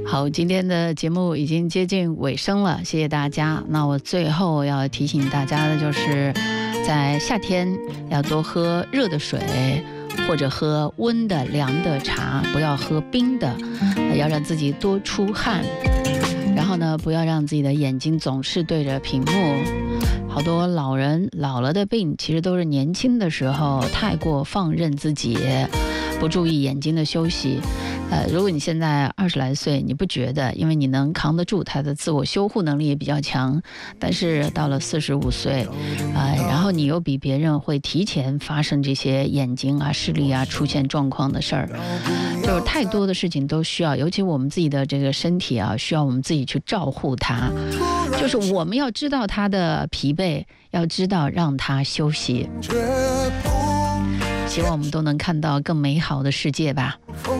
好，今天的节目已经接近尾声了，谢谢大家。那我最后要提醒大家的就是，在夏天要多喝热的水，或者喝温的、凉的茶，不要喝冰的，要让自己多出汗。然后呢，不要让自己的眼睛总是对着屏幕。好多老人老了的病，其实都是年轻的时候太过放任自己，不注意眼睛的休息。如果你现在20来岁，你不觉得，因为你能扛得住，他的自我修护能力也比较强。但是到了45岁，然后你又比别人会提前发生这些眼睛啊、视力啊出现状况的事儿，就是太多的事情都需要，尤其我们自己的这个身体啊，需要我们自己去照护它。就是我们要知道他的疲惫，要知道让他休息。希望我们都能看到更美好的世界吧。